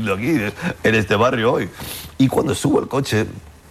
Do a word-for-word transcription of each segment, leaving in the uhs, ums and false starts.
aquí, en este barrio hoy. Y cuando subo al coche,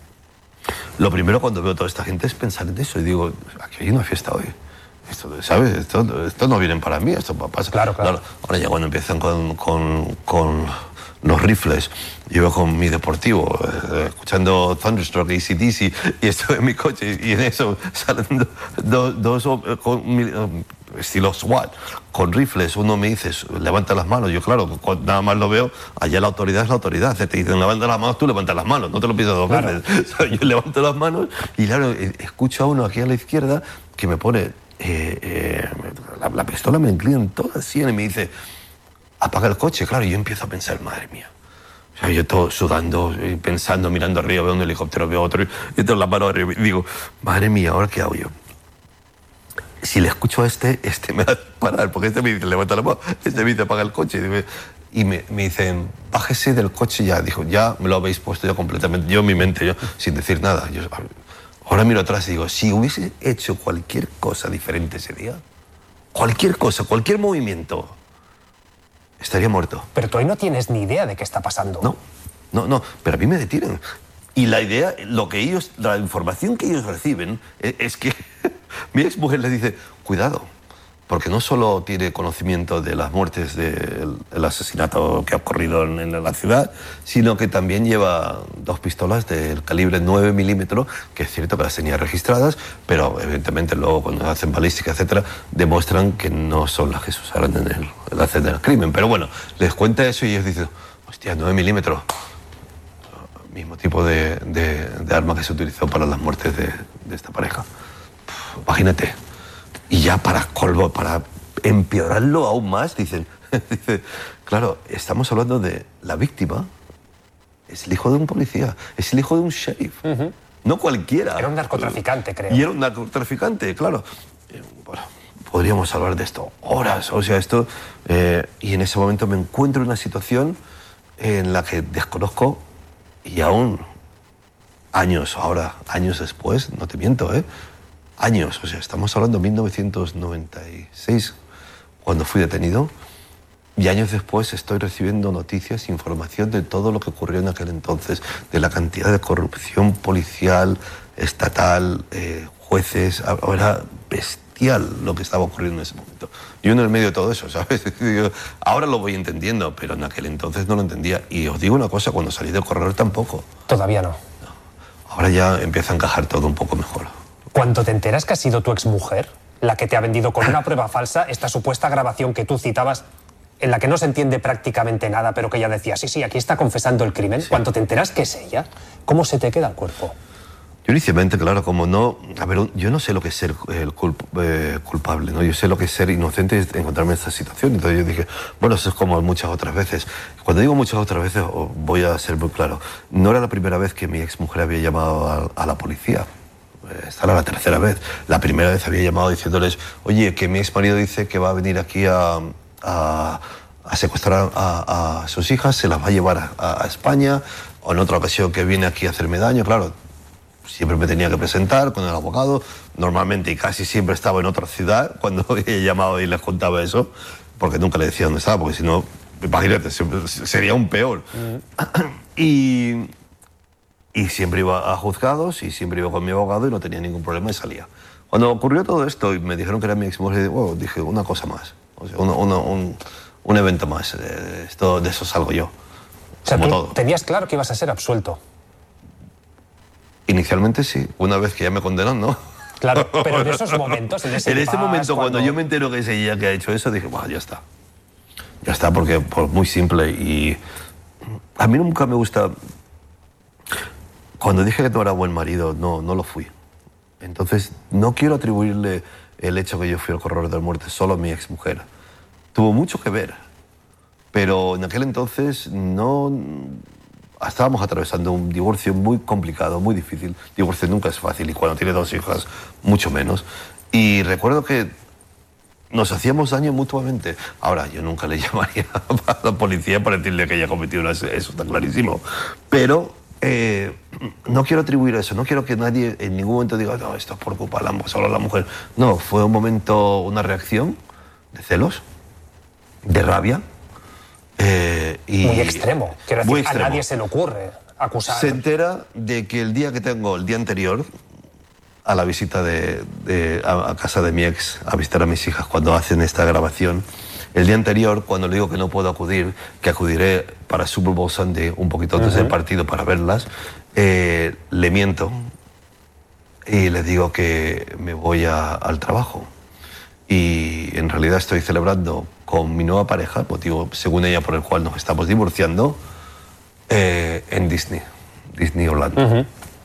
lo primero cuando veo a toda esta gente es pensar en eso. Y digo, aquí hay una fiesta hoy. Esto, ¿sabes? Esto, esto no vienen para mí, esto pasa. Claro, claro. Ahora ya cuando empiezan con, con, con los rifles, yo iba con mi deportivo, eh, escuchando Thunderstruck, A C D C, y estoy en mi coche, y en eso salen dos, dos, dos con, um, estilo SWAT, con rifles. Uno me dice, levanta las manos. Yo, claro, nada más lo veo, allá la autoridad es la autoridad. Te dicen, levanta las manos, tú levantas las manos, no te lo pides dos claro. veces. O sea, yo levanto las manos, y claro, escucho a uno aquí a la izquierda que me pone, eh, eh, la, la pistola me inclina en toda así, y me dice, apaga el coche. Claro, y yo empiezo a pensar, madre mía. O sea, yo todo sudando, pensando, mirando arriba, veo un helicóptero, veo otro, y tengo las manos arriba, y digo, madre mía, ¿ahora qué hago yo? Si le escucho a este, este me va a parar, porque este me dice, levanta la mano, este me dice, apaga el coche. Y me, me dicen, bájese del coche ya. Dijo, ya me lo habéis puesto ya completamente, yo en mi mente, yo, sin decir nada. Yo, ahora miro atrás y digo, si hubiese hecho cualquier cosa diferente ese día, cualquier cosa, cualquier movimiento, estaría muerto. Pero tú ahí no tienes ni idea de qué está pasando. No, no, no, pero a mí me detienen. Y la idea, lo que ellos, la información que ellos reciben es que mi exmujer les dice, cuidado, porque no solo tiene conocimiento de las muertes del el asesinato que ha ocurrido en, en la ciudad, sino que también lleva dos pistolas del calibre nueve milímetros, que es cierto que las tenía registradas, pero evidentemente luego cuando hacen balística, etcétera, demuestran que no son las que se usaron en el, en la escena del crimen. Pero bueno, les cuenta eso y ellos dicen, hostia, nueve milímetros. Mismo tipo de, de, de arma que se utilizó para las muertes de, de esta pareja. Puf, imagínate. Y ya para colmo, para empeorarlo aún más, dicen, dice, claro, estamos hablando de la víctima, es el hijo de un policía, es el hijo de un sheriff, uh-huh. No cualquiera. Era un narcotraficante, creo. Y era un narcotraficante, claro. Eh, bueno, podríamos hablar de esto horas, o sea, esto... Eh, y en ese momento me encuentro en una situación en la que desconozco. Y aún, años ahora, años después, no te miento, ¿eh? Años, o sea, estamos hablando de mil novecientos noventa y seis, cuando fui detenido, y años después estoy recibiendo noticias, información de todo lo que ocurrió en aquel entonces, de la cantidad de corrupción policial, estatal, eh, jueces, era bestial lo que estaba ocurriendo en ese momento. Yo en el medio de todo eso, ¿sabes? Ahora lo voy entendiendo, pero en aquel entonces no lo entendía. Y os digo una cosa, cuando salí del corredor tampoco. Todavía no. no. Ahora ya empieza a encajar todo un poco mejor. Cuando te enteras que ha sido tu exmujer la que te ha vendido con una prueba falsa esta supuesta grabación que tú citabas, en la que no se entiende prácticamente nada, pero que ella decía, sí, sí, aquí está confesando el crimen, sí. Cuando te enteras que es ella, ¿cómo se te queda el cuerpo? Yo inicialmente, claro, como no... A ver, yo no sé lo que es ser el culp, eh, culpable, ¿no? Yo sé lo que es ser inocente y encontrarme en esta situación. Entonces yo dije, bueno, eso es como muchas otras veces. Cuando digo muchas otras veces, voy a ser muy claro. No era la primera vez que mi exmujer había llamado a, a la policía. Esta era la tercera vez. La primera vez había llamado diciéndoles, oye, que mi exmarido dice que va a venir aquí a, a, a secuestrar a, a sus hijas, se las va a llevar a, a España, o en otra ocasión que viene aquí a hacerme daño, claro. Siempre me tenía que presentar con el abogado, normalmente y casi siempre estaba en otra ciudad cuando he llamado y les contaba eso, porque nunca le decía dónde estaba, porque si no, imagínate, sería un peor. Uh-huh. y, y siempre iba a juzgados y siempre iba con mi abogado y no tenía ningún problema y salía. Cuando ocurrió todo esto y me dijeron que era mi exmujer, oh, dije, una cosa más, o sea, uno, uno, un, un evento más, eh, esto, de eso salgo yo. O sea, tú todo. Tenías claro que ibas a ser absuelto. Inicialmente sí, una vez que ya me condenan, ¿no? Claro, pero en esos momentos, en ese En ese paz, momento, cuando... cuando yo me entero que es ella que ha hecho eso, dije, bueno, ya está. Ya está, porque por muy simple. Y a mí nunca me gusta... Cuando dije que no era buen marido, no, no lo fui. Entonces, no quiero atribuirle el hecho que yo fui al corredor de la muerte solo a mi exmujer. Tuvo mucho que ver, pero en aquel entonces no... Estábamos atravesando un divorcio muy complicado, muy difícil. Divorcio nunca es fácil y cuando tiene dos hijas, mucho menos. Y recuerdo que nos hacíamos daño mutuamente. Ahora, yo nunca le llamaría a la policía para decirle que ella cometió una... Eso está clarísimo. Pero eh, no quiero atribuir eso. No quiero que nadie en ningún momento diga, no, esto es por culpa de la, solo la mujer. No, fue un momento, una reacción de celos, de rabia. Eh, y muy extremo. Quiero decir, muy extremo. a nadie se le ocurre acusar. Se entera de que el día que tengo, el día anterior, a la visita de, de, a, a casa de mi ex, a visitar a mis hijas cuando hacen esta grabación, el día anterior, cuando le digo que no puedo acudir, que acudiré para Super Bowl Sunday, un poquito antes uh-huh. del partido para verlas, eh, le miento y le digo que me voy a, al trabajo. Y en realidad estoy celebrando con mi nueva pareja, motivo según ella por el cual nos estamos divorciando, eh, en Disney, Disney Orlando. Uh-huh.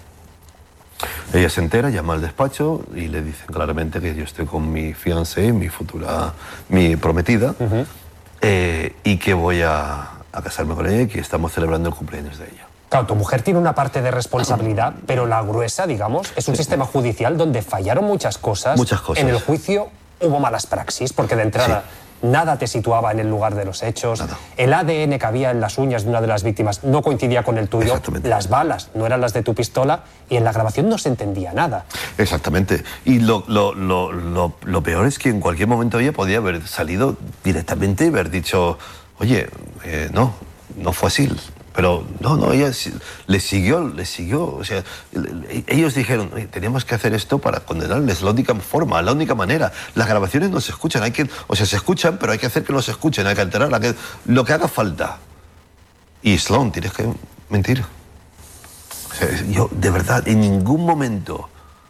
Ella se entera, llama al despacho y le dicen claramente que yo estoy con mi fiancé, mi futura, mi prometida, uh-huh. eh, y que voy a, a casarme con ella y que estamos celebrando el cumpleaños de ella. Claro, tu mujer tiene una parte de responsabilidad, pero la gruesa, digamos, es un sí. sistema judicial donde fallaron muchas cosas. Muchas cosas. En el juicio hubo malas praxis, porque de entrada sí. nada te situaba en el lugar de los hechos. Nada. El A D N que había en las uñas de una de las víctimas no coincidía con el tuyo. Las balas no eran las de tu pistola y en la grabación no se entendía nada. Exactamente. Y lo, lo, lo, lo, lo peor es que en cualquier momento ella podía haber salido directamente y haber dicho, oye, eh, no, no fue así. Pero no, no, ella le siguió, le siguió. O sea, ellos dijeron, teníamos que hacer esto para condenarles, la única forma, la única manera. Las grabaciones no se escuchan, hay que, o sea, se escuchan, pero hay que hacer que no se escuchen, hay que alterar, hay que, lo que haga falta. Y Sloan, tienes que mentir. O sea, yo, de verdad, en ningún momento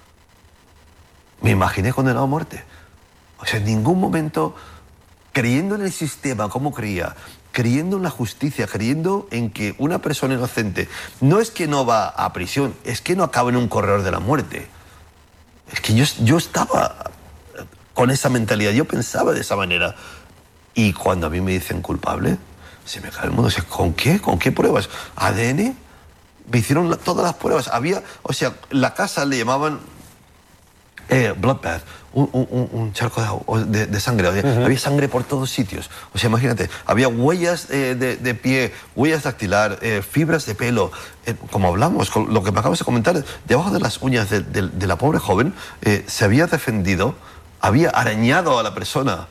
me imaginé condenado a muerte. O sea, en ningún momento, creyendo en el sistema como creía, creyendo en la justicia, creyendo en que una persona inocente no es que no va a prisión, es que no acaba en un corredor de la muerte. Es que yo, yo estaba con esa mentalidad, yo pensaba de esa manera. Y cuando a mí me dicen culpable, se me cae el mundo. O sea, ¿con qué? ¿Con qué pruebas? ¿A D N? Me hicieron la, todas las pruebas. Había, o sea, la casa le llamaban eh, bloodbath. Un, un, un charco de, de, de sangre, uh-huh. había sangre por todos sitios. O sea, imagínate, había huellas eh, de, de pie, huellas dactilar, eh, fibras de pelo, eh, como hablamos, con lo que me acabas de comentar, debajo de las uñas de, de, de la pobre joven, eh, se había defendido, había arañado a la persona.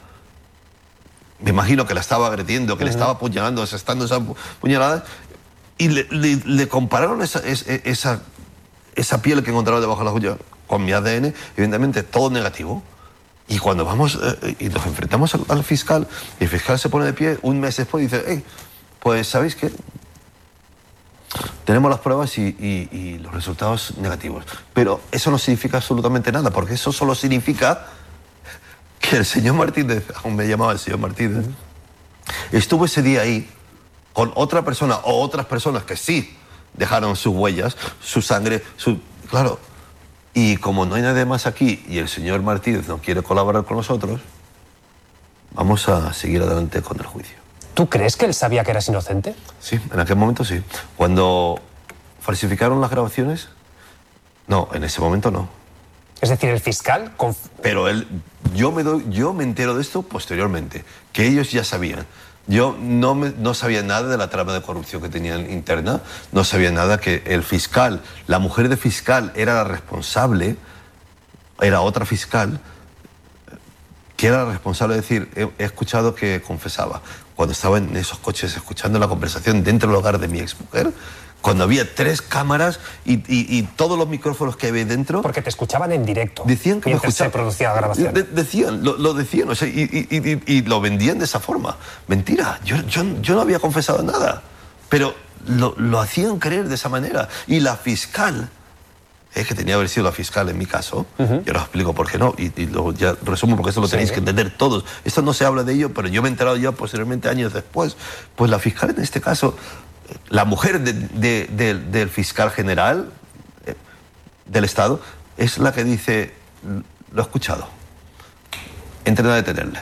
Me imagino que la estaba agrediendo, que uh-huh. le estaba apuñalando, asestando esa puñalada, y le, le, le compararon esa, esa, esa piel que encontraron debajo de las uñas con mi A D N, evidentemente todo negativo. Y cuando vamos eh, y nos enfrentamos al, al fiscal, y el fiscal se pone de pie un mes después y dice, hey, pues ¿sabéis qué? Tenemos las pruebas y, y, y los resultados negativos. Pero eso no significa absolutamente nada, porque eso solo significa que el señor Martínez, aún me llamaba el señor Martínez, uh-huh. estuvo ese día ahí con otra persona o otras personas que sí dejaron sus huellas, su sangre, su... Claro. Y como no hay nadie más aquí y el señor Martínez no quiere colaborar con nosotros, vamos a seguir adelante con el juicio. ¿Tú crees que él sabía que eras inocente? Sí, en aquel momento sí. Cuando falsificaron las grabaciones, no, en ese momento no. Es decir, el fiscal... Conf... Pero él, yo me, doy, yo me entero de esto posteriormente, que ellos ya sabían. Yo no, me, no sabía nada de la trama de corrupción que tenían interna, no sabía nada que el fiscal, la mujer de fiscal era la responsable, era otra fiscal, que era la responsable de decir, he, he escuchado que confesaba. Cuando estaba en esos coches escuchando la conversación dentro del hogar de mi exmujer, cuando había tres cámaras y, y, y todos los micrófonos que había dentro... Porque te escuchaban en directo. Decían que me escuchaban. Se producía la grabación. De, decían, lo, lo decían, o sea, y, y, y, y lo vendían de esa forma. Mentira, yo, yo, yo no había confesado nada, pero lo, lo hacían creer de esa manera. Y la fiscal, es que tenía que haber sido la fiscal en mi caso, uh-huh. yo lo explico por qué no, y, y lo, ya resumo porque eso lo tenéis sí. que entender todos. Esto no se habla de ello, pero yo me he enterado ya posteriormente, años después. Pues la fiscal en este caso... La mujer de, de, de, del fiscal general eh, del Estado es la que dice, lo he escuchado, entren a detenerle.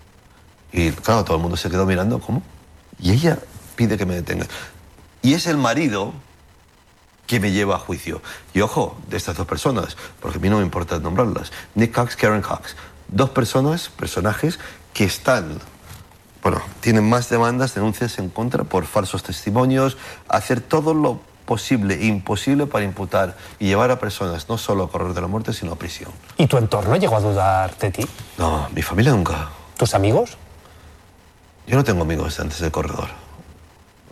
Y claro, todo el mundo se quedó mirando, ¿cómo? Y ella pide que me detenga. Y es el marido que me lleva a juicio. Y ojo, de estas dos personas, porque a mí no me importa nombrarlas, Nick Cox, Karen Cox, dos personas, personajes que están... Bueno, tienen más demandas, denuncias en contra por falsos testimonios, hacer todo lo posible e imposible para imputar y llevar a personas no solo a correr de la muerte, sino a prisión. ¿Y tu entorno llegó a dudar de ti? No, mi familia nunca. ¿Tus amigos? Yo no tengo amigos antes del corredor.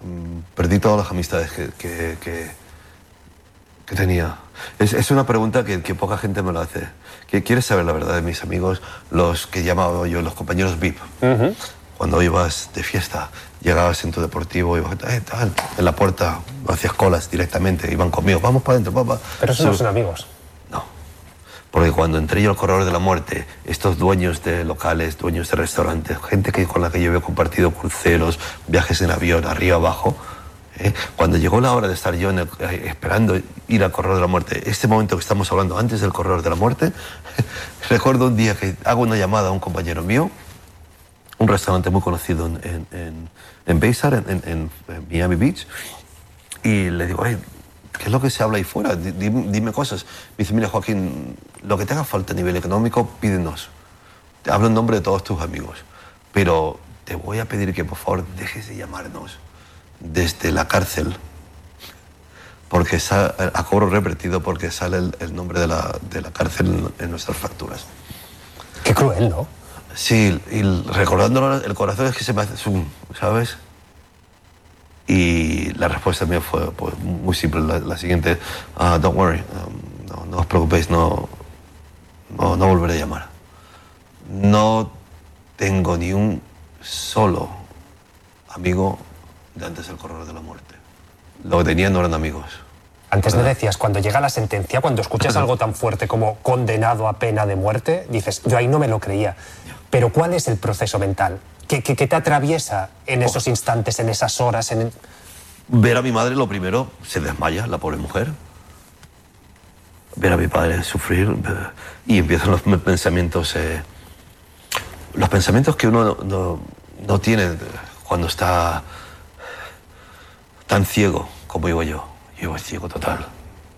perdí todas las amistades que, que, que, que tenía. Es, es una pregunta que, que poca gente me lo hace. ¿Qué quieres saber la verdad de mis amigos, los que llamaba yo los compañeros V I P? Uh-huh. Cuando ibas de fiesta, llegabas en tu deportivo, ibas eh, tal, en la puerta, hacías colas directamente, iban conmigo, vamos para adentro, papá. Pero esos so, no son amigos. No. Porque cuando entré yo al corredor de la muerte, estos dueños de locales, dueños de restaurantes, gente que, con la que yo había compartido cruceros, viajes en avión, arriba, abajo, ¿eh? Cuando llegó la hora de estar yo en el, eh, esperando ir al corredor de la muerte, este momento que estamos hablando antes del corredor de la muerte, recuerdo un día que hago una llamada a un compañero mío, un restaurante muy conocido en, en, en, en Bayside, en, en, en Miami Beach, y le digo, hey, ¿qué es lo que se habla ahí fuera? Dime, dime cosas. Me dice, mira, Joaquín, lo que te haga falta a nivel económico, pídenos. Te hablo en nombre de todos tus amigos, pero te voy a pedir que por favor dejes de llamarnos desde la cárcel, porque sale, a cobro revertido, porque sale el, el nombre de la, de la cárcel en, en nuestras facturas. Qué cruel, ¿no? Sí, y recordándolo, el corazón es que se me hace zoom, ¿sabes? Y la respuesta mía fue pues, muy simple, la, la siguiente, uh, don't worry, um, no, no os preocupéis, no, no, no volveré a llamar. No tengo ni un solo amigo de antes del corredor de la muerte. Lo que tenía no eran amigos. Antes me decías, cuando llega la sentencia, cuando escuchas algo tan fuerte como condenado a pena de muerte, dices, yo ahí no me lo creía. Pero ¿cuál es el proceso mental? ¿Qué, qué, qué te atraviesa en esos instantes, en esas horas? En... Ver a mi madre, lo primero, se desmaya, la pobre mujer. Ver a mi padre sufrir y empiezan los pensamientos, eh, los pensamientos que uno no, no, no tiene cuando está tan ciego como digo yo. Yo iba ciego total.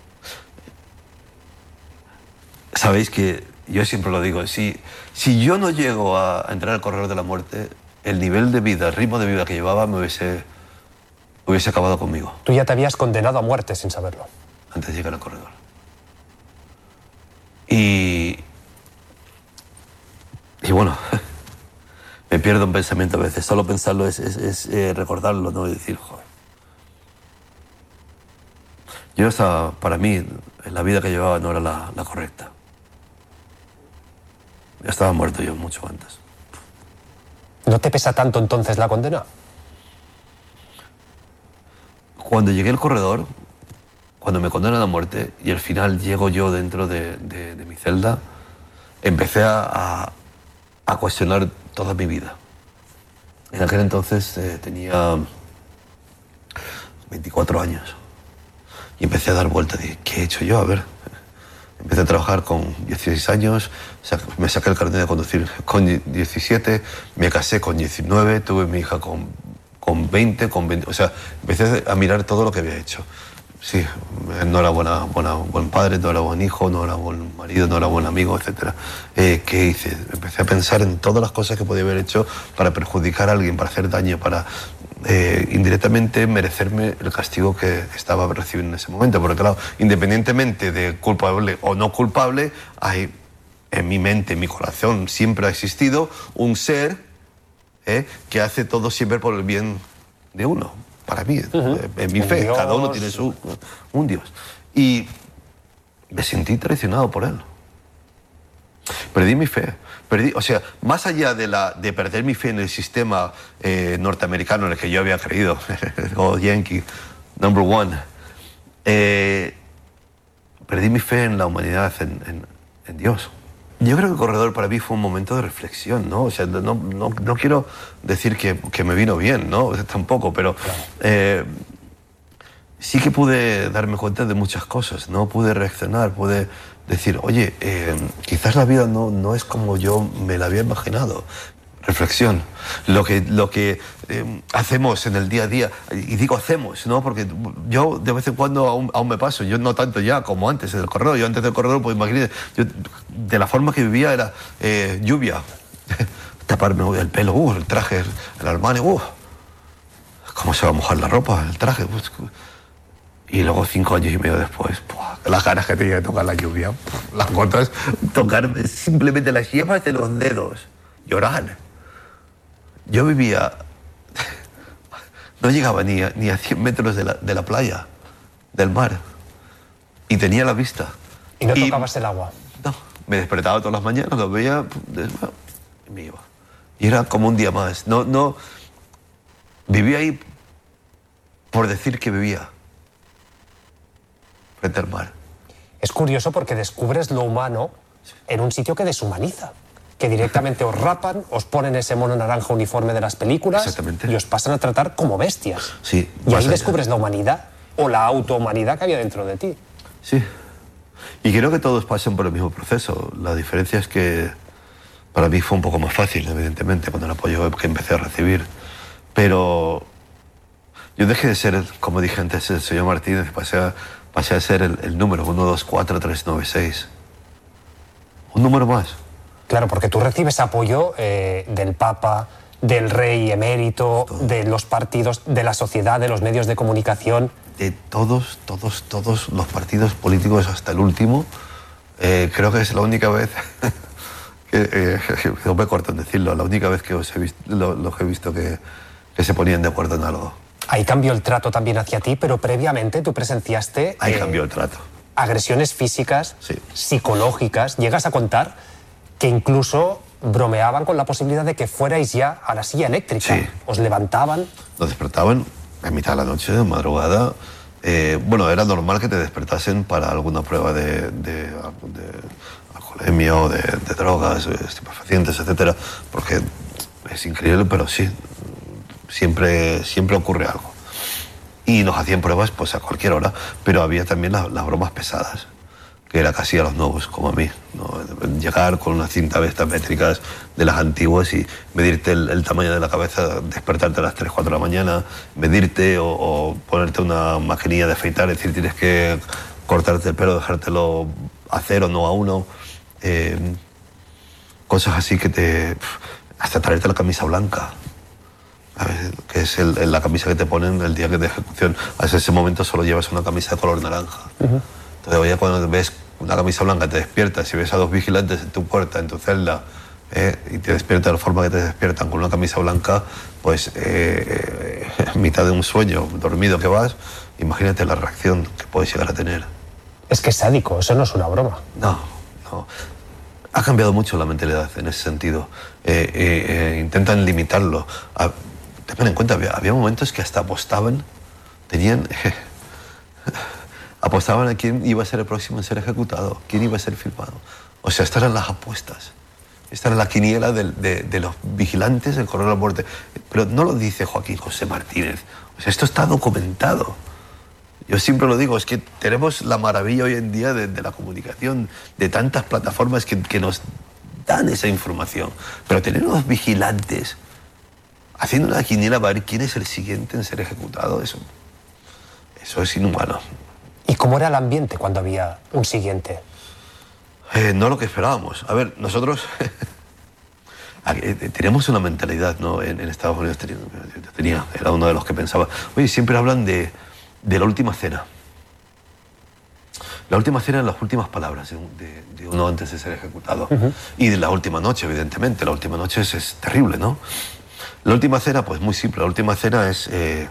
Sabéis que yo siempre lo digo, si, si yo no llego a entrar al corredor de la muerte, el nivel de vida, el ritmo de vida que llevaba me hubiese, hubiese acabado conmigo. Tú ya te habías condenado a muerte sin saberlo. Antes de llegar al corredor. Y, y bueno, me pierdo en pensamiento a veces. Solo pensarlo es, es, es eh, recordarlo, ¿no? Y decir, joder. Yo estaba, para mí, la vida que llevaba no era la, la correcta. Ya estaba muerto yo mucho antes. ¿No te pesa tanto entonces la condena? Cuando llegué al corredor, cuando me condenan a muerte y al final llego yo dentro de, de, de mi celda, empecé a, a, a cuestionar toda mi vida. En aquel entonces eh, tenía veinticuatro años. Y empecé a dar vueltas, dije, ¿qué he hecho yo? A ver, empecé a trabajar con dieciséis años, me saqué el carnet de conducir con diecisiete, me casé con diecinueve, tuve mi hija con, con veinte, con veinte, o sea, empecé a mirar todo lo que había hecho. Sí, no era buena, buena, buen padre, no era buen hijo, no era buen marido, no era buen amigo, etcétera. Eh, ¿Qué hice? Empecé a pensar en todas las cosas que podía haber hecho para perjudicar a alguien, para hacer daño, para eh, indirectamente merecerme el castigo que estaba recibiendo en ese momento. Porque claro, independientemente de culpable o no culpable, hay en mi mente, en mi corazón, siempre ha existido un ser eh, que hace todo siempre por el bien de uno. Para mí, uh-huh. en mi fe, cada uno tiene su, un Dios. Y me sentí traicionado por él. Perdí mi fe. Perdí, o sea, más allá de, la, de perder mi fe en el sistema eh, norteamericano en el que yo había creído, o Yankee, number one, eh, perdí mi fe en la humanidad, en, en, en Dios. Yo creo que el corredor para mí fue un momento de reflexión, ¿no? O sea, no, no, no quiero decir que, que me vino bien, ¿no? Tampoco, pero eh, sí que pude darme cuenta de muchas cosas, ¿no? Pude reaccionar, pude decir, oye, eh, quizás la vida no, no es como yo me la había imaginado. Reflexión. Lo que, lo que eh, hacemos en el día a día, y digo hacemos, ¿no? Porque yo de vez en cuando aún, aún me paso, yo no tanto ya como antes en el corredor, yo antes del corredor, pues imagínate, yo, de la forma que vivía era eh, lluvia, taparme el pelo, uh, el traje, el Armani, uh, ¿cómo se va a mojar la ropa, el traje? Pues, y luego cinco años y medio después, ¡buah! Las ganas que tenía de tocar la lluvia, las gotas, tocar simplemente las yemas de los dedos, llorar. Yo vivía no llegaba ni a, ni a cien metros de la, de la playa, del mar. Y tenía la vista. ¿Y no y, tocabas el agua? No, me despertaba todas las mañanas, lo veía y me iba. Y era como un día más. No, no, vivía ahí por decir que vivía frente al mar. Es curioso porque descubres lo humano en un sitio que deshumaniza. Que directamente os rapan, os ponen ese mono naranja uniforme de las películas y os pasan a tratar como bestias. Sí, y ahí descubres la humanidad o la autohumanidad que había dentro de ti. Sí. Y creo que todos pasan por el mismo proceso. La diferencia es que para mí fue un poco más fácil, evidentemente, cuando el apoyo que empecé a recibir. Pero yo dejé de ser, como dije antes, el señor Martínez, pasé a, pasé a ser el, el número uno dos cuatro tres nueve seis. Un número más. Claro, porque tú recibes apoyo eh, del Papa, del Rey emérito, Todo. de los partidos, de la sociedad, de los medios de comunicación. De todos, todos, todos los partidos políticos hasta el último. Eh, creo que es la única vez, que, eh, no me corto en decirlo, la única vez que os he visto, lo, lo que he visto que, que se ponían de acuerdo en algo. Ahí cambió el trato también hacia ti, pero previamente tú presenciaste... Ahí eh, cambió el trato. Agresiones físicas, sí. psicológicas. Llegas a contar que incluso bromeaban con la posibilidad de que fuerais ya a la silla eléctrica. Sí. Os levantaban. Nos despertaban a mitad de la noche, de madrugada. Eh, bueno, era normal que te despertasen para alguna prueba de, de, de alcoholemia o de, de drogas, estupefacientes, etcétera, porque es increíble, pero sí, siempre, siempre ocurre algo. Y nos hacían pruebas pues a cualquier hora, pero había también las, las bromas pesadas, que era casi a los nuevos, como a mí, ¿no? Llegar con unas cintas de estas métricas de las antiguas y medirte el, el tamaño de la cabeza, despertarte a las tres, cuatro de la mañana, medirte o, o ponerte una maquinilla de afeitar, es decir, tienes que cortarte el pelo, dejártelo a cero, no a uno. Eh, cosas así que te... hasta traerte la camisa blanca, ¿sabes? Que es el, el, la camisa que te ponen el día que de ejecución. Hasta ese momento solo llevas una camisa de color naranja. Uh-huh. Entonces, ya cuando ves una camisa blanca, te despiertas y ves a dos vigilantes en tu puerta, en tu celda, eh, y te despiertas de la forma que te despiertan con una camisa blanca, pues eh, en mitad de un sueño, dormido que vas, imagínate la reacción que puedes llegar a tener. Es que es sádico, eso no es una broma. No, no. Ha cambiado mucho la mentalidad en ese sentido. Eh, eh, eh, intentan limitarlo. A, tengan en cuenta, había, había momentos que hasta apostaban, tenían... Eh, apostaban a quién iba a ser el próximo en ser ejecutado, quién iba a ser filmado. O sea, estas eran las apuestas. Esta era la quiniela de, de, de los vigilantes del corredor de la muerte. Pero no lo dice Joaquín José Martínez. O sea, esto está documentado. Yo siempre lo digo, es que tenemos la maravilla hoy en día de, de la comunicación, de tantas plataformas que, que nos dan esa información. Pero tener unos vigilantes haciendo una quiniela para ver quién es el siguiente en ser ejecutado, eso, eso es inhumano. ¿Y cómo era el ambiente cuando había un siguiente? Eh, no lo que esperábamos. A ver, nosotros teníamos una mentalidad, ¿no? En, en Estados Unidos tenía, yo tenía, era uno de los que pensaba, oye, siempre hablan de, de la última cena. La última cena, las últimas palabras de, de, de uno antes de ser ejecutado. Uh-huh. Y de la última noche, evidentemente. La última noche es, es terrible, ¿no? La última cena, pues muy simple. La última cena es... Eh,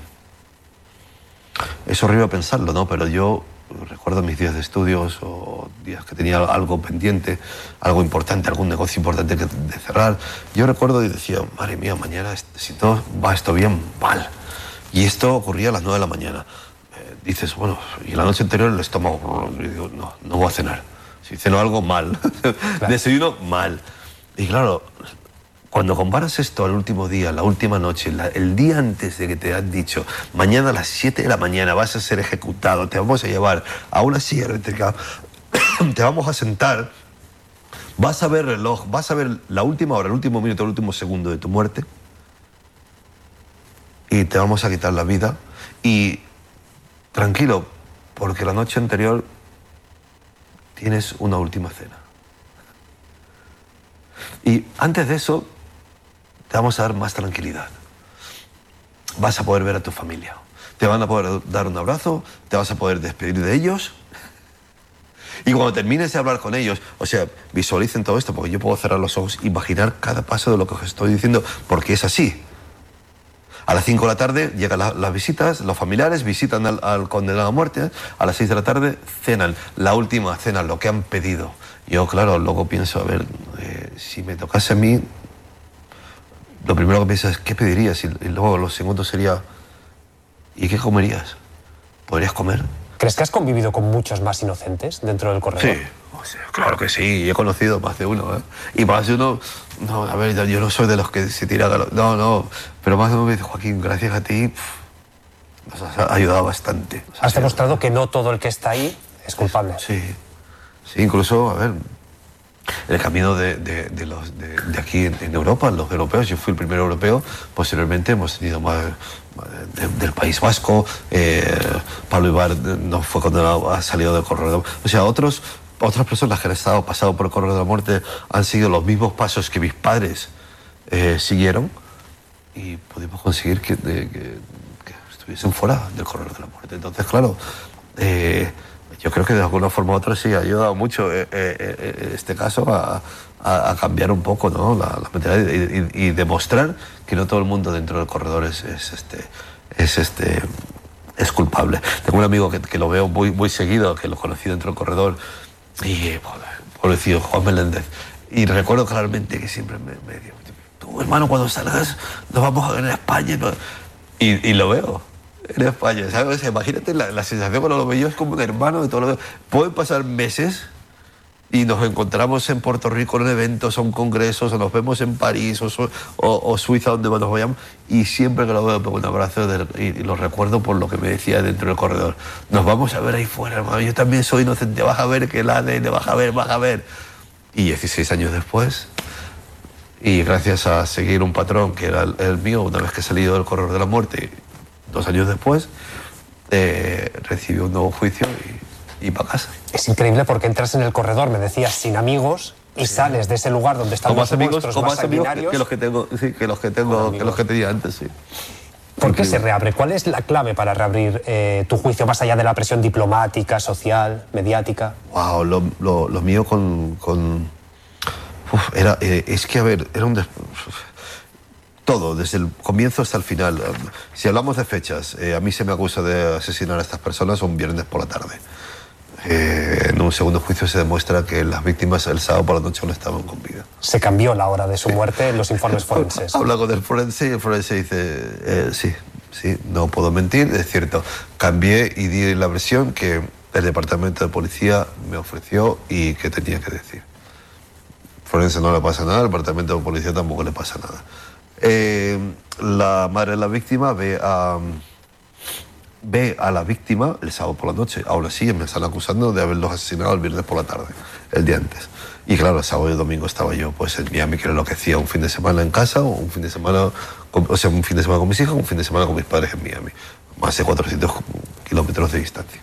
es horrible pensarlo, ¿no? Pero yo recuerdo mis días de estudios o días que tenía algo pendiente, algo importante, algún negocio importante que de cerrar. Yo recuerdo y decía, madre mía, mañana, si todo va esto bien, mal. Y esto ocurría a las nueve de la mañana. Eh, dices, bueno, y la noche anterior el estómago, y digo, no, no voy a cenar. Si ceno algo, mal. Claro. Desayuno, mal. Y claro, cuando comparas esto al último día, la última noche, la, el día antes de que te han dicho, mañana a las siete de la mañana vas a ser ejecutado, te vamos a llevar a una silla eléctrica, te vamos a sentar, vas a ver el reloj, vas a ver la última hora, el último minuto, el último segundo de tu muerte y te vamos a quitar la vida. Y tranquilo, porque la noche anterior tienes una última cena. Y antes de eso, te vamos a dar más tranquilidad. Vas a poder ver a tu familia. Te van a poder dar un abrazo, te vas a poder despedir de ellos. Y cuando termines de hablar con ellos, o sea, visualicen todo esto, porque yo puedo cerrar los ojos e imaginar cada paso de lo que os estoy diciendo, porque es así. A las cinco de la tarde llegan la, las visitas, los familiares visitan al, al condenado a muerte. A las seis de la tarde cenan, la última cena, lo que han pedido. Yo, claro, luego pienso, a ver, eh, si me tocase a mí, lo primero que pienso es, ¿qué pedirías? Y, y luego lo segundo sería, ¿y qué comerías? ¿Podrías comer? ¿Crees que has convivido con muchos más inocentes dentro del corredor? Sí, o sea, claro que sí, he conocido más de uno, ¿eh? Y más de uno, no, a ver, yo no soy de los que se tiran a lo, no, no, pero más de uno me dice, Joaquín, gracias a ti, pff, nos has ayudado bastante. Nos Has demostrado que no todo el que está ahí es culpable. Sí, sí, incluso, a ver, el camino de, de, de, los, de, de aquí en, en Europa, los europeos, yo fui el primer europeo, posteriormente hemos tenido más, más de, del País Vasco, eh, Pablo Ibar no fue condenado, ha salido del corredor, o sea, otros, otras personas que han estado pasado por el corredor de la muerte han seguido los mismos pasos que mis padres eh, siguieron y pudimos conseguir que, de, que, que estuviesen fuera del corredor de la muerte. Entonces, claro, eh, yo creo que de alguna forma u otra sí ha ayudado mucho eh, eh, este caso a, a, a cambiar un poco, ¿no? la, la mentalidad y, y, y demostrar que no todo el mundo dentro del corredor es, es, este, es, este, es culpable. Tengo un amigo que, que lo veo muy, muy seguido, que lo conocí dentro del corredor, y pobrecito Juan Meléndez. Y recuerdo claramente que siempre me, me dijo, tú hermano, cuando salgas nos vamos a ver en España. Y, y lo veo. En España, ¿sabes? Imagínate la, la sensación cuando lo veo yo, es como un hermano de todo lo que... Pueden pasar meses y nos encontramos en Puerto Rico en eventos, o en congresos, o nos vemos en París, o, o, o Suiza, donde nos vayamos, y siempre que lo veo pongo un abrazo de, y, y lo recuerdo por lo que me decía dentro del corredor. Nos vamos a ver ahí fuera, hermano, yo también soy inocente, vas a ver que el A D N, vas a ver, vas a ver. Y dieciséis años después, y gracias a seguir un patrón que era el, el mío, una vez que he salido del corredor de la muerte, dos años después, eh, recibí un nuevo juicio y, y para casa. Es increíble porque entras en el corredor, me decías, sin amigos, y sí. sales de ese lugar donde están los amigos, monstruos más sanguinarios. Que, que los que tengo, sí, que los que tengo, que los que tenía antes, sí. ¿Por qué se reabre? ¿Cuál es la clave para reabrir eh, tu juicio más allá de la presión diplomática, social, mediática? Wow, lo, lo, lo mío con, con uf, era, eh, es que a ver, era un des... todo, desde el comienzo hasta el final. Si hablamos de fechas, eh, a mí se me acusa de asesinar a estas personas un viernes por la tarde. Eh, en un segundo juicio se demuestra que las víctimas el sábado por la noche no estaban con vida. Se cambió la hora de su muerte en los informes forenses. Habla con el forense y el forense dice, eh, sí, sí, no puedo mentir, es cierto. Cambié y di la versión que el departamento de policía me ofreció y que tenía que decir. Forense no le pasa nada, al departamento de policía tampoco le pasa nada. Eh, la madre de la víctima ve a, ve a la víctima el sábado por la noche. Ahora sí, me están acusando de haberlos asesinado el viernes por la tarde, el día antes. Y claro, el sábado y el domingo estaba yo pues en Miami, que era lo que hacía un fin de semana en casa, o un fin de semana con, o sea, un fin de semana con mis hijos, un fin de semana con mis padres en Miami. Más de cuatrocientos kilómetros de distancia.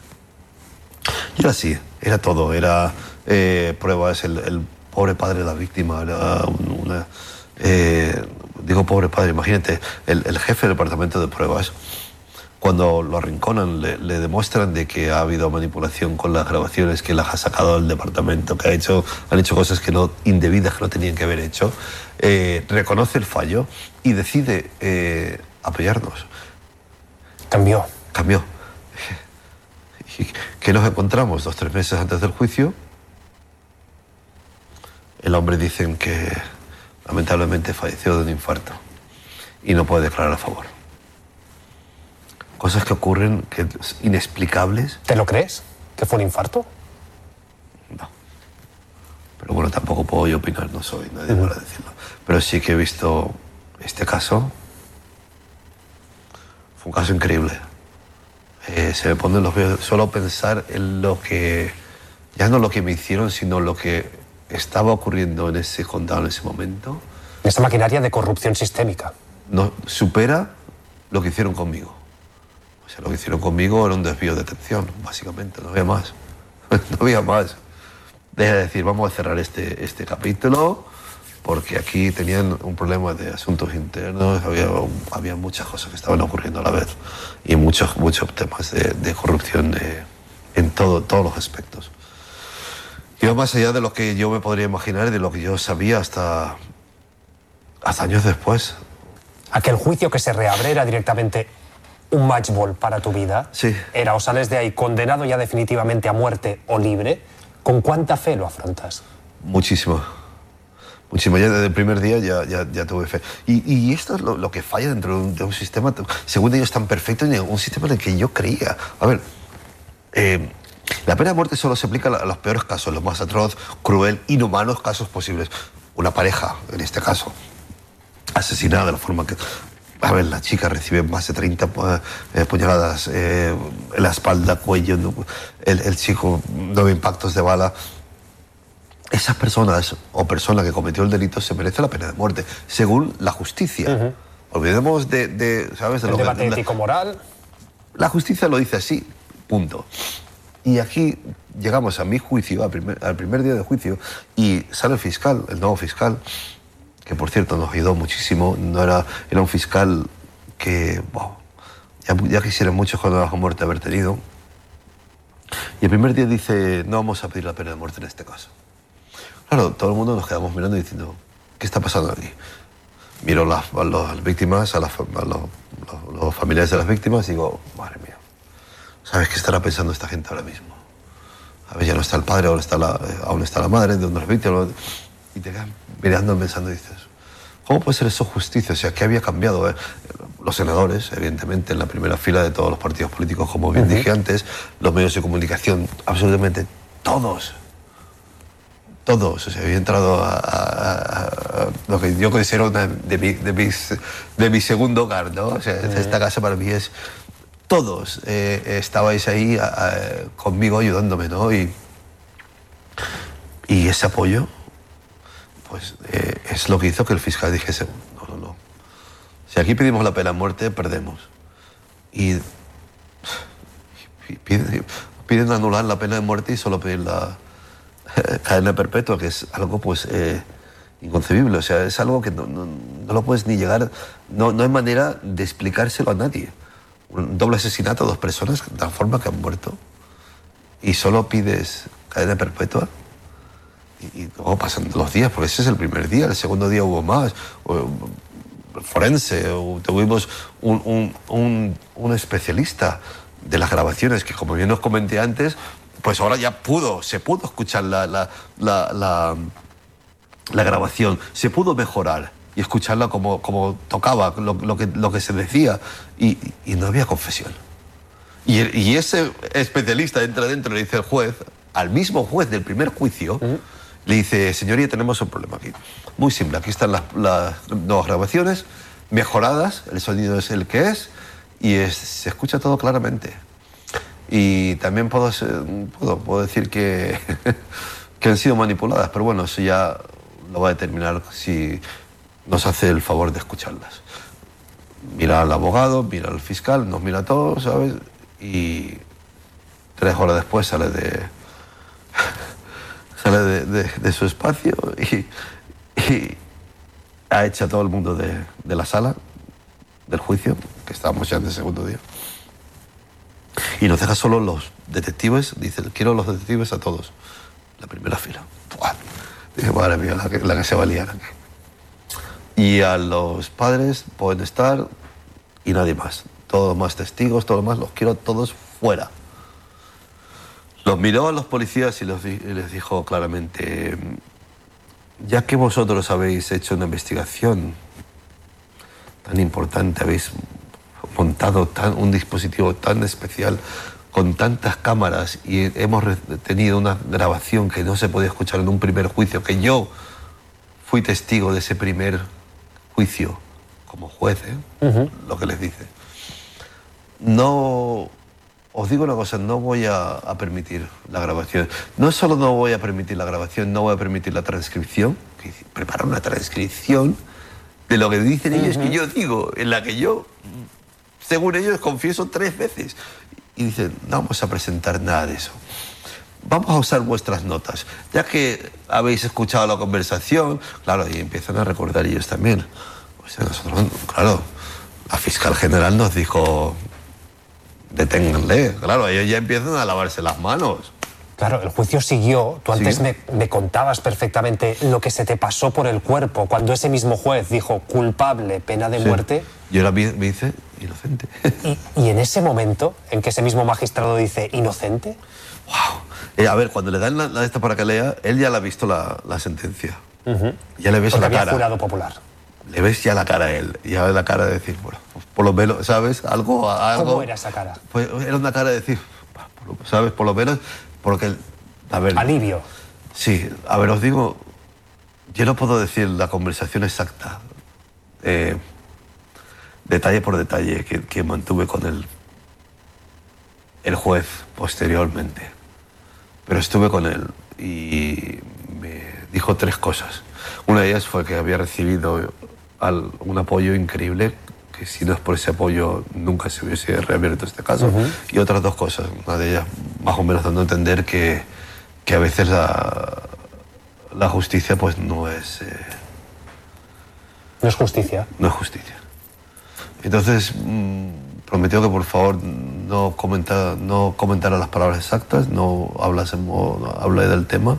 Y era así, era todo. Era eh, pruebas, el, el pobre padre de la víctima, era una... Eh, digo pobre padre, imagínate, el, el jefe del departamento de pruebas, cuando lo arrinconan, le, le demuestran de que ha habido manipulación con las grabaciones, que las ha sacado del departamento, que ha hecho, han hecho cosas que no, indebidas que no tenían que haber hecho, eh, reconoce el fallo y decide eh, apoyarnos. Cambió. Cambió. ¿Y qué nos encontramos? Dos, tres meses antes del juicio, el hombre dicen que lamentablemente falleció de un infarto y no puede declarar a favor. Cosas que ocurren, que inexplicables. ¿Te lo crees? ¿Que fue un infarto? No. Pero bueno, tampoco puedo yo opinar, no soy nadie para decirlo. Pero sí que he visto este caso. Fue un caso increíble. Eh, se me ponen los pelos solo pensar en lo que, ya no lo que me hicieron, sino lo que estaba ocurriendo en ese condado en ese momento. Esta maquinaria de corrupción sistémica. No supera lo que hicieron conmigo. O sea, lo que hicieron conmigo era un desvío de atención, básicamente, no había más. No había más. Deja de decir, vamos a cerrar este, este capítulo, porque aquí tenían un problema de asuntos internos, había, había muchas cosas que estaban ocurriendo a la vez, y muchos, muchos temas de, de corrupción de, en todo, todos los aspectos. Iba más allá de lo que yo me podría imaginar y de lo que yo sabía hasta, hasta años después. Aquel juicio que se reabre era directamente un match ball para tu vida. Sí. Era o sales de ahí condenado ya definitivamente a muerte o libre. ¿Con cuánta fe lo afrontas? Muchísimo. Muchísimo. Ya desde el primer día ya, ya, ya tuve fe. Y, y esto es lo, lo que falla dentro de un, de un sistema, según ellos, tan perfecto, y un sistema en el que yo creía. A ver, eh, la pena de muerte solo se aplica a los peores casos, los más atroz, cruel, inhumanos casos posibles. Una pareja, en este caso, asesinada de la forma que... A ver, la chica recibe más de treinta eh, puñaladas eh, en la espalda, cuello, el, el chico, nueve impactos de bala. Esas personas o persona que cometió el delito se merece la pena de muerte, según la justicia. Uh-huh. Olvidemos de, de, ¿sabes? De el lo debate que, ético-moral. La justicia lo dice así, punto. Y aquí llegamos a mi juicio, al primer, al primer día de juicio, y sale el fiscal, el nuevo fiscal, que por cierto nos ayudó muchísimo. No era, era un fiscal que, wow, ya, ya quisieran muchos condenados a muerte haber tenido. Y el primer día dice, no vamos a pedir la pena de muerte en este caso. Claro, todo el mundo nos quedamos mirando y diciendo, ¿qué está pasando aquí? Miro las, a las víctimas, a, las, a los, los, los familiares de las víctimas y digo, madre mía, ¿sabes qué estará pensando esta gente ahora mismo? A ver, ya no está el padre, aún está la, aún está la madre de una de las víctimas. Y te quedas mirando pensando y dices, ¿cómo puede ser eso justicia? O sea, ¿qué había cambiado? Eh? Los senadores, evidentemente, en la primera fila de todos los partidos políticos, como bien uh-huh. dije antes, los medios de comunicación, absolutamente todos. Todos. O sea, había entrado a, a, a, a lo que yo considero una de, mi, de, mis, de mi segundo hogar, ¿no? O sea, uh-huh. esta casa para mí es... Todos eh, estabais ahí a, a, conmigo ayudándome, ¿no? Y, y ese apoyo... pues eh, es lo que hizo que el fiscal dijese, no, no, no. Si aquí pedimos la pena de muerte, perdemos. Y, y piden, piden anular la pena de muerte y solo pedir la eh, cadena perpetua, que es algo pues eh, inconcebible. O sea, es algo que no, no, no lo puedes ni llegar, no, no hay manera de explicárselo a nadie. Un doble asesinato a dos personas de la forma que han muerto y solo pides cadena perpetua. Y luego pasan los días, porque ese es el primer día, el segundo día hubo más, o, forense, o tuvimos un, un, un, un especialista de las grabaciones, que como bien os comenté antes, pues ahora ya pudo, se pudo escuchar la, la, la, la, la grabación, se pudo mejorar y escucharla como, como tocaba, lo, lo, que, lo que se decía, y, y no había confesión. Y, y ese especialista entra dentro y le dice al juez, al mismo juez del primer juicio, uh-huh. le dice, señoría, tenemos un problema aquí. Muy simple, aquí están las, las nuevas grabaciones, mejoradas, el sonido es el que es, y es, se escucha todo claramente. Y también puedo, puedo, puedo decir que, que han sido manipuladas, pero bueno, eso ya lo va a determinar si nos hace el favor de escucharlas. Mira al abogado, mira al fiscal, nos mira a todos, ¿sabes? Y tres horas después sale de... sale de, de, de su espacio y, y ha hecho a todo el mundo de, de la sala del juicio, que estábamos ya en el segundo día, y nos deja solo los detectives. Dice, quiero los detectives a todos, la primera fila. ¡Buah! Dije, madre mía, la que, la que se va a liar aquí. Y a los padres pueden estar y nadie más, todos los más testigos, todos los más, los quiero todos fuera. Los miró a los policías y, los, y les dijo claramente, ya que vosotros habéis hecho una investigación tan importante, habéis montado tan, un dispositivo tan especial con tantas cámaras y hemos tenido una grabación que no se podía escuchar en un primer juicio, que yo fui testigo de ese primer juicio como juez, ¿eh? Uh-huh. Lo que les dice. No... Os digo una cosa, no voy a, a permitir la grabación. No solo no voy a permitir la grabación, no voy a permitir la transcripción. Que preparar una transcripción de lo que dicen ellos, uh-huh. que yo digo, en la que yo, según ellos, confieso tres veces. Y dicen, no vamos a presentar nada de eso. Vamos a usar vuestras notas. Ya que habéis escuchado la conversación, claro, y empiezan a recordar ellos también. O sea, nosotros, claro, la fiscal general nos dijo... deténganle, claro, ellos ya empiezan a lavarse las manos. Claro, el juicio siguió. Tú antes Sí. me, me contabas perfectamente lo que se te pasó por el cuerpo cuando ese mismo juez dijo culpable, pena de Sí. muerte. Y ahora me me dice inocente. Y, y en ese momento en que ese mismo magistrado dice inocente, ¡Wow! Eh, a ver, cuando le dan la, la esta para que lea, él ya le ha visto la, la sentencia. Ya le ves porque la había cara. jurado popular. Le ves ya la cara a él. Ya ves la cara de decir, bueno, pues por lo menos, ¿sabes? Algo, algo. ¿Cómo era esa cara? Pues era una cara de decir, por lo- ¿sabes? Por lo menos, porque, a ver. Alivio. Sí, a ver, os digo, yo no puedo decir la conversación exacta, eh, detalle por detalle, que, que mantuve con el, el juez posteriormente. Pero estuve con él y me dijo tres cosas. Una de ellas fue que había recibido al- un apoyo increíble, que si no es por ese apoyo nunca se hubiese reabierto este caso. Uh-huh. Y otras dos cosas, una de ellas más o menos dando a entender que, que a veces la, la justicia pues no es, eh, No es justicia. no es justicia. Entonces mmm, prometió que por favor no comentara, no comentara las palabras exactas, no hablásemos, no hable del tema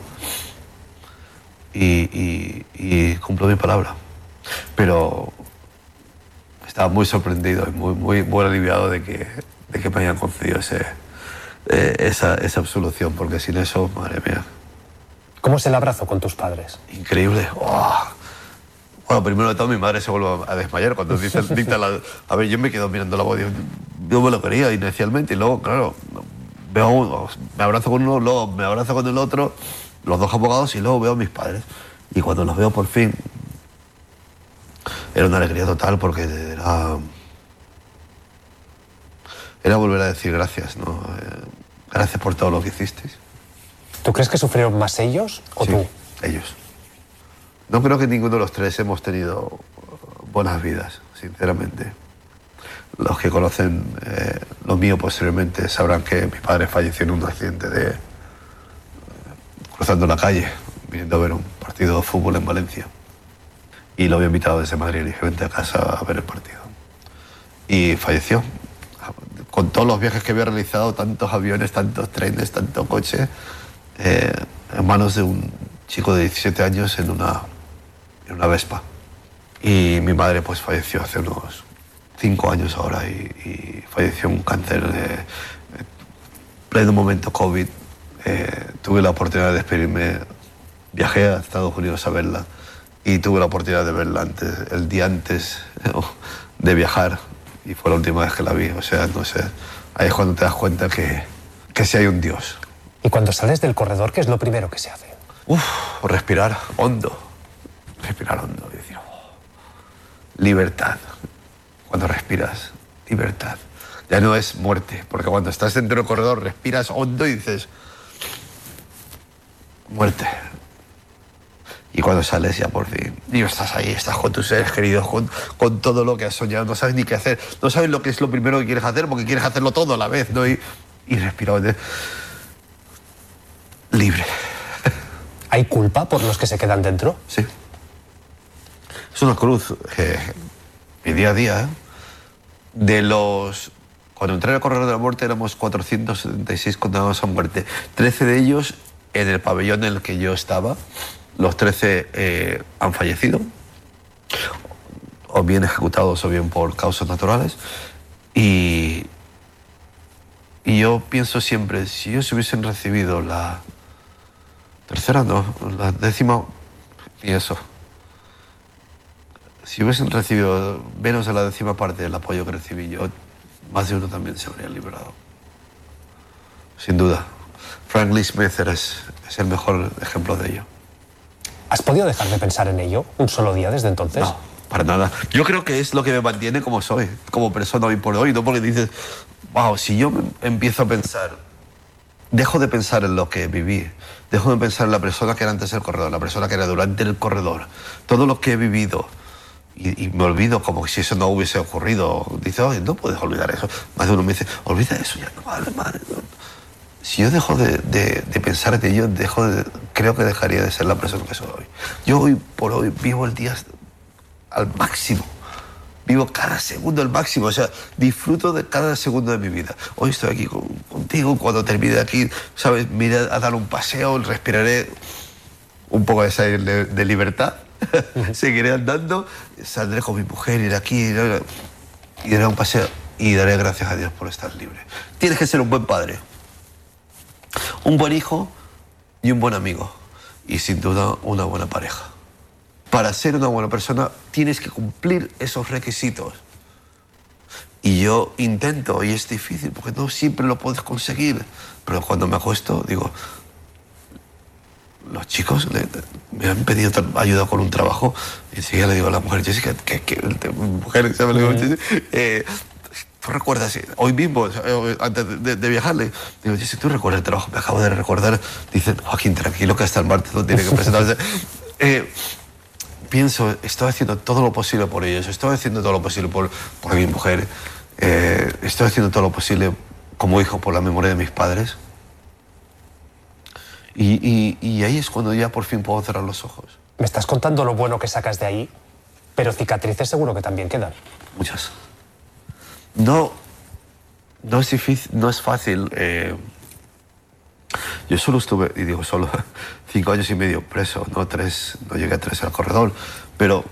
y, y, y cumplo mi palabra. Pero estaba muy sorprendido y muy, muy, muy aliviado de que, de que me hayan concedido ese, eh, esa, esa absolución, porque sin eso, madre mía, ¿Cómo es el abrazo con tus padres? increíble. ¡Oh! Bueno, primero de todo mi madre se vuelve a desmayar cuando dice, dicta la... A ver, yo me quedo mirando la voz, yo, yo me lo quería inicialmente y luego, claro, veo uno, me abrazo con uno, luego me abrazo con el otro, los dos abogados y luego veo a mis padres. Y cuando los veo por fin, era una alegría total porque era... Era volver a decir gracias, ¿no? Eh, gracias por todo lo que hicisteis. ¿Tú crees que sufrieron más ellos o Sí, tú? ellos. No creo que ninguno de los tres hemos tenido buenas vidas, sinceramente. Los que conocen eh, lo mío posteriormente sabrán que mi padre falleció en un accidente de eh, cruzando la calle, viniendo a ver un partido de fútbol en Valencia. Y lo había invitado desde Madrid y dije, vente a casa a ver el partido. Y falleció. Con todos los viajes que había realizado, tantos aviones, tantos trenes, tantos coches, eh, en manos de un chico de diecisiete años en una, en una Vespa. Y mi madre pues falleció hace unos cinco años ahora y, y falleció en un cáncer de, de pleno momento COVID. Eh, tuve la oportunidad de despedirme, viajé a Estados Unidos a verla y tuve la oportunidad de verla antes, el día antes de viajar y fue la última vez que la vi. O sea, no sé, ahí es cuando te das cuenta que, que sí hay un Dios. Y cuando sales del corredor, ¿qué es lo primero que se hace? Uf, respirar hondo, respirar hondo y decir, oh, libertad. Cuando respiras, libertad. Ya no es muerte, porque cuando estás dentro del corredor respiras hondo y dices, muerte. Y cuando sales ya por fin, y estás ahí, estás con tus seres queridos, con, con todo lo que has soñado, no sabes ni qué hacer, no sabes lo que es lo primero que quieres hacer, porque quieres hacerlo todo a la vez, ¿no? Y, y respirar hondo. Libre. ¿Hay culpa por los que se quedan dentro? Sí. Es una cruz. Eh, mi día a día, ¿eh? De los... Cuando entré al corredor de la muerte éramos cuatrocientos setenta y seis condenados a muerte. trece de ellos en el pabellón en el que yo estaba. Los trece eh, han fallecido, o bien ejecutados o bien por causas naturales. Y, y yo pienso siempre, si ellos hubiesen recibido la tercera, no, la décima, y eso. Si hubiesen recibido menos de la décima parte del apoyo que recibí yo, más de uno también se habría librado. Sin duda. Frank Lee Smith es, es el mejor ejemplo de ello. ¿Has podido dejar de pensar en ello un solo día desde entonces? No, para nada. Yo creo que es lo que me mantiene como soy, como persona hoy por hoy, no porque dices, wow, si yo empiezo a pensar, dejo de pensar en lo que viví, dejo de pensar en la persona que era antes del corredor, la persona que era durante el corredor, todo lo que he vivido, y, y me olvido como si eso no hubiese ocurrido. Dice, oye, no puedes olvidar eso. Más de uno me dice, olvida eso, ya no vale, madre. No. Si yo dejo de, de, de pensar en ello, dejo de, creo que dejaría de ser la persona que soy hoy. Yo hoy por hoy vivo el día al máximo. vivo cada segundo al máximo, o sea, disfruto de cada segundo de mi vida. Hoy estoy aquí con, contigo, cuando termine aquí, ¿sabes? Me iré a dar un paseo, respiraré un poco de, de, de libertad, seguiré andando, saldré con mi mujer, iré aquí, iré, iré a un paseo y daré gracias a Dios por estar libre. Tienes que ser un buen padre, un buen hijo y un buen amigo, y sin duda una buena pareja. Para ser una buena persona tienes que cumplir esos requisitos. Y yo intento, y es difícil, porque no siempre lo puedes conseguir. Pero cuando me acuesto, digo, los chicos le, me han pedido ayuda con un trabajo, y enseguida le digo a la mujer, Jessica, que, que, que mujer, ¿sabes? Mm. Eh, ¿tú recuerdas? Hoy mismo, antes de, de viajarle, digo, Jessica, ¿tú recuerdas el trabajo? Me acabo de recordar. Dicen, Joaquín, tranquilo, que hasta el martes no tiene que presentarse. eh, Pienso, estoy haciendo todo lo posible por ellos, estoy haciendo todo lo posible por, por mi mujer, eh, estoy haciendo todo lo posible como hijo por la memoria de mis padres. Y, y, y ahí es cuando ya por fin puedo cerrar los ojos. Me estás contando lo bueno que sacas de ahí, pero cicatrices seguro que también quedan. Muchas. No, no es difícil, no es fácil. Eh, yo solo estuve, y digo solo, cinco años y medio preso, no tres, no llegué a tres al corredor, pero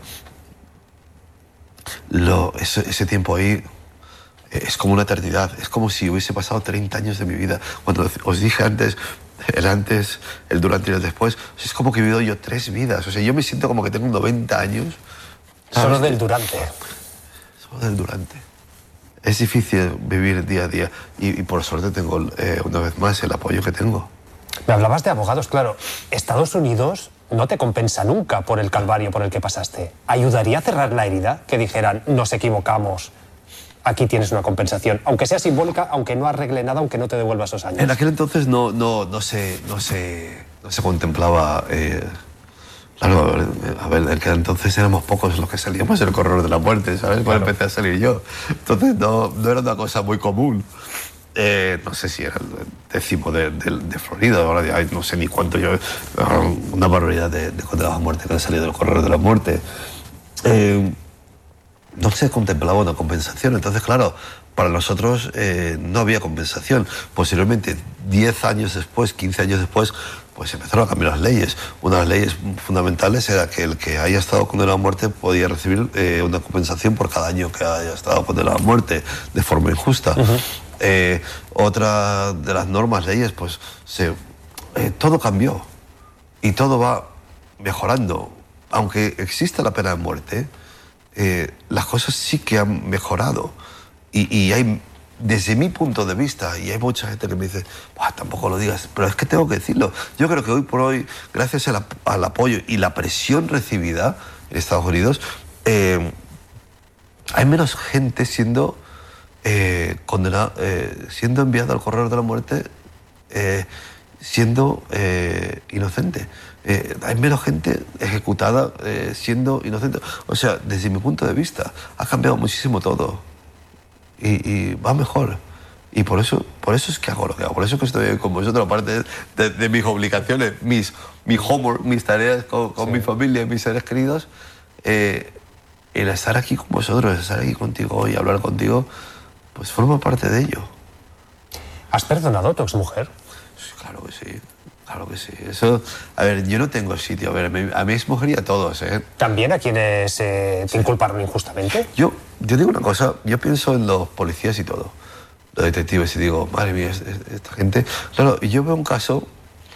lo, ese, ese tiempo ahí es como una eternidad, es como si hubiese pasado treinta años de mi vida. Cuando os dije antes, el antes, el durante y el después, es como que he vivido yo tres vidas, o sea, yo me siento como que tengo noventa años. ¿Sabes? Solo del durante. Solo del durante. Es difícil vivir día a día y, y por suerte tengo eh, una vez más el apoyo que tengo. Me hablabas de abogados, claro. Estados Unidos no te compensa nunca por el calvario por el que pasaste. ¿Ayudaría a cerrar la herida? Que dijeran, nos equivocamos, aquí tienes una compensación, aunque sea simbólica, aunque no arregle nada, aunque no te devuelva esos años. En aquel entonces no, no, no, se, no, se, no se contemplaba... Eh, Claro, a ver, en aquel entonces éramos pocos los que salíamos del corredor de la muerte, ¿sabes? Cuando claro. empecé a salir yo. Entonces no, no era una cosa muy común. Eh, no sé si era el décimo de, de, de Florida, ahora ya no sé ni cuánto yo... Una barbaridad de, de condenados a muerte que han salido del corredor de la muerte. Eh, no se contemplaba una compensación, entonces claro, para nosotros eh, no había compensación. Posteriormente, diez años después, quince años después, pues empezaron a cambiar las leyes. Una de las leyes fundamentales era que el que haya estado condenado a muerte podía recibir eh, una compensación por cada año que haya estado condenado a muerte de forma injusta. Uh-huh. eh, otra de las normas, leyes, pues se, eh, todo cambió y todo va mejorando. Aunque exista la pena de muerte, eh, las cosas sí que han mejorado. Y, y hay, desde mi punto de vista, y hay mucha gente que me dice, tampoco lo digas, pero es que tengo que decirlo. Yo creo que hoy por hoy, gracias al, al apoyo y la presión recibida en Estados Unidos, eh, hay menos gente siendo eh, condenada, eh, siendo enviada al corredor de la muerte, eh, siendo eh, inocente. Eh, hay menos gente ejecutada eh, siendo inocente. O sea, desde mi punto de vista, ha cambiado muchísimo todo. Y, y va mejor. Y por eso, por eso es que hago lo que hago. Por eso es que estoy con vosotros, aparte de, de mis obligaciones, mis, mi homework, mis tareas con, con sí. mi familia, mis seres queridos. Eh, el estar aquí con vosotros, estar aquí contigo y hablar contigo, pues forma parte de ello. ¿Has perdonado a tu exmujer? Sí, claro que sí. Claro que sí. Eso, a ver, yo no tengo sitio. A ver, a mi, a mi exmujer y a todos, ¿eh? ¿También a quienes eh, te sí. inculparon injustamente? Yo, yo digo una cosa, yo pienso en los policías y todo, los detectives, y digo, madre mía, esta gente... Claro, y yo veo un caso,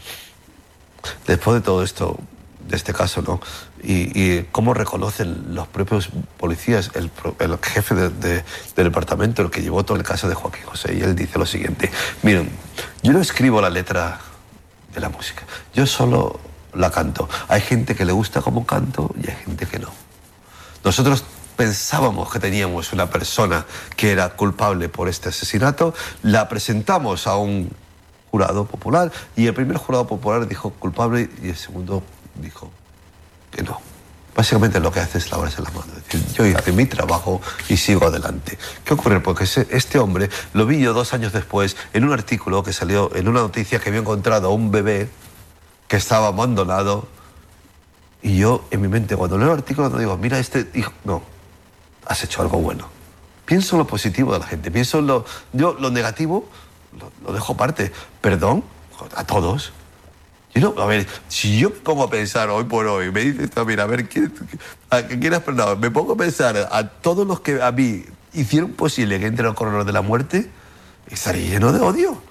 después de todo esto, de este caso, ¿no? Y, y cómo reconocen los propios policías, el, el jefe de, de, del departamento, el que llevó todo el caso de Joaquín José, y él dice lo siguiente, miren, yo no escribo la letra de la música, yo solo la canto. Hay gente que le gusta cómo canto y hay gente que no. Nosotros pensábamos que teníamos una persona que era culpable por este asesinato, la presentamos a un jurado popular y el primer jurado popular dijo culpable y el segundo dijo que no. Básicamente lo que hace es lavarse las manos. Es decir, yo hice mi trabajo y sigo adelante. ¿Qué ocurre? Porque este hombre lo vi yo dos años después en un artículo que salió en una noticia que había encontrado a un bebé que estaba abandonado y yo en mi mente cuando leo el artículo no digo, mira este hijo, no. has hecho algo bueno. Pienso en lo positivo de la gente, pienso en lo... Yo lo negativo lo, lo dejo aparte. Perdón a todos. Yo no, a ver, si yo me pongo a pensar hoy por hoy, me dices también, a ver, ¿quién, a, ¿quién has perdonado? Me pongo a pensar a todos los que a mí hicieron posible que entre al corredor de la muerte, estaría lleno de odio.